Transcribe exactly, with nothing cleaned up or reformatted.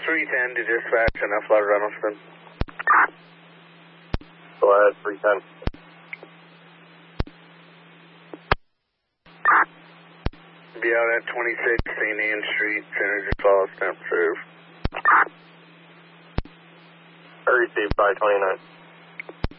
three ten to dispatch in F L Reynoldston. Go ahead, three ten. Be out at twenty-six Saint Anne Street, Synergy Falls, temp serve. I received five twenty-nine.